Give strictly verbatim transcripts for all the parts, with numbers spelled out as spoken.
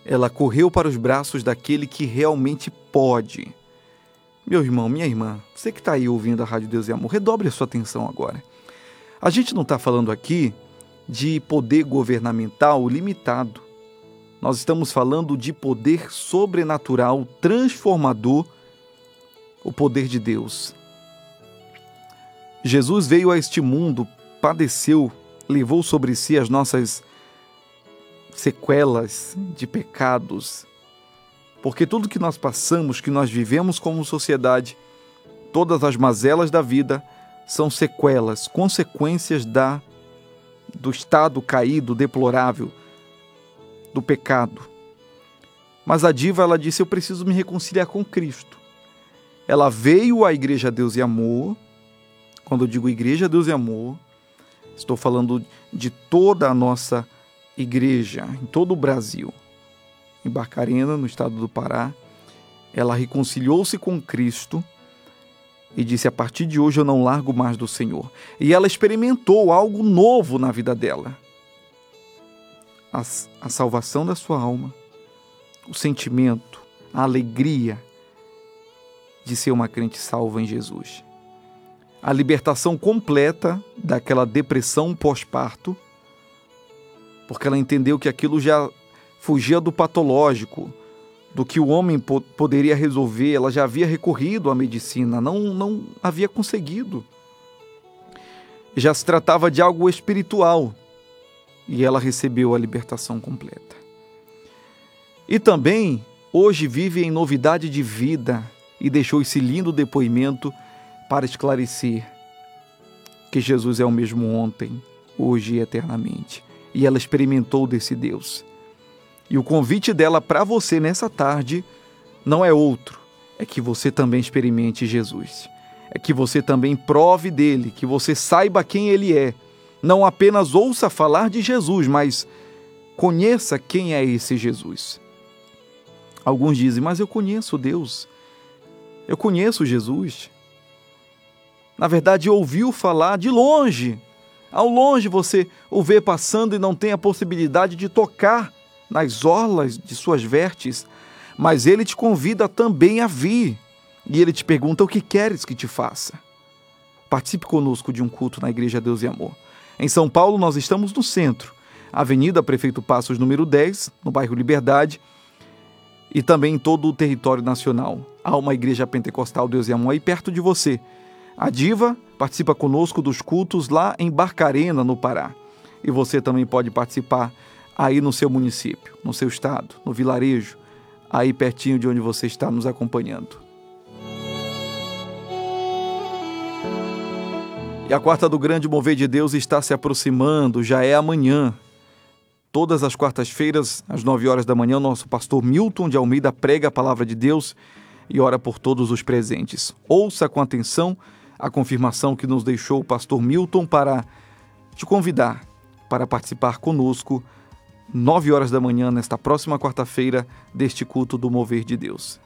ela correu para os braços daquele que realmente pode. Meu irmão, minha irmã, você que está aí ouvindo a Rádio Deus e Amor, redobre a sua atenção agora. A gente não está falando aqui de poder governamental limitado. Nós estamos falando de poder sobrenatural, transformador, o poder de Deus. Jesus veio a este mundo, padeceu, levou sobre si as nossas sequelas de pecados, porque tudo que nós passamos, que nós vivemos como sociedade, todas as mazelas da vida, são sequelas, consequências da, do estado caído, deplorável, do pecado. Mas a diva, ela disse, eu preciso me reconciliar com Cristo. Ela veio à Igreja Deus e Amor. Quando eu digo Igreja Deus e Amor, estou falando de toda a nossa igreja, em todo o Brasil. Em Barcarena, no estado do Pará, ela reconciliou-se com Cristo e disse, a partir de hoje eu não largo mais do Senhor. E ela experimentou algo novo na vida dela. A, a salvação da sua alma, o sentimento, a alegria de ser uma crente salva em Jesus. A libertação completa daquela depressão pós-parto, porque ela entendeu que aquilo já fugia do patológico, do que o homem po- poderia resolver. Ela já havia recorrido à medicina, não, não havia conseguido. Já se tratava de algo espiritual, e ela recebeu a libertação completa. E também, hoje vive em novidade de vida, e deixou esse lindo depoimento para esclarecer que Jesus é o mesmo ontem, hoje e eternamente. E ela experimentou desse Deus. E o convite dela para você nessa tarde não é outro, é que você também experimente Jesus. É que você também prove dele, que você saiba quem ele é. Não apenas ouça falar de Jesus, mas conheça quem é esse Jesus. Alguns dizem, mas eu conheço Deus. Eu conheço Jesus. Na verdade, ouviu falar de longe. Ao longe você o vê passando e não tem a possibilidade de tocar nas orlas de suas vestes, mas ele te convida também a vir. E ele te pergunta o que queres que te faça. Participe conosco de um culto na Igreja Deus e Amor. Em São Paulo, nós estamos no centro, Avenida Prefeito Passos, número dez, no bairro Liberdade, e também em todo o território nacional. Há uma Igreja Pentecostal Deus e Amor aí perto de você. A Diva participa conosco dos cultos lá em Barcarena, no Pará. E você também pode participar aí no seu município, no seu estado, no vilarejo, aí pertinho de onde você está nos acompanhando. E a quarta do Grande Mover de Deus está se aproximando, já é amanhã. Todas as quartas-feiras, às nove horas da manhã, nosso pastor Milton de Almeida prega a palavra de Deus e ora por todos os presentes. Ouça com atenção a confirmação que nos deixou o pastor Milton para te convidar para participar conosco, nove horas da manhã, nesta próxima quarta-feira, deste culto do Mover de Deus.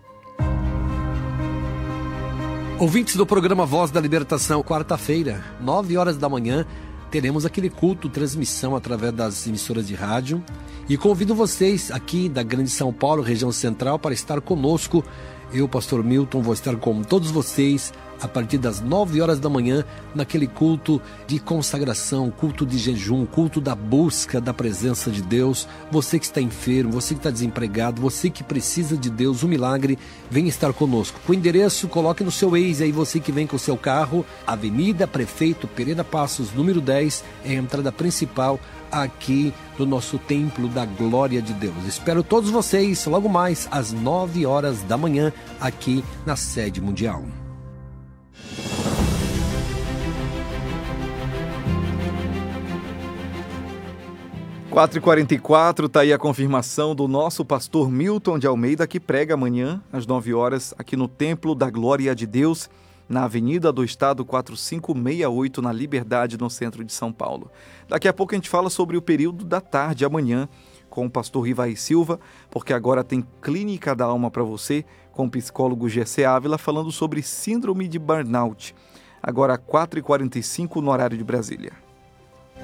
Ouvintes do programa Voz da Libertação, quarta-feira, nove horas da manhã, teremos aquele culto, transmissão através das emissoras de rádio. E convido vocês aqui da Grande São Paulo, região central, para estar conosco. Eu, pastor Milton, vou estar com todos vocês a partir das nove horas da manhã, naquele culto de consagração, culto de jejum, culto da busca da presença de Deus. Você que está enfermo, você que está desempregado, você que precisa de Deus, um milagre, vem estar conosco. O endereço, coloque no seu Waze aí, você que vem com o seu carro, Avenida Prefeito Pereira Passos, número dez, é a entrada principal aqui do nosso Templo da Glória de Deus. Espero todos vocês logo mais às nove horas da manhã, aqui na sede mundial. quatro e quarenta e quatro, está aí a confirmação do nosso pastor Milton de Almeida, que prega amanhã, às nove horas, aqui no Templo da Glória de Deus, na Avenida do Estado quatro cinco seis oito, na Liberdade, no centro de São Paulo. Daqui a pouco a gente fala sobre o período da tarde, amanhã, com o pastor Rivaí Silva, porque agora tem Clínica da Alma para você, com o psicólogo G C Ávila, falando sobre síndrome de burnout. Agora, quatro e quarenta e cinco, no horário de Brasília.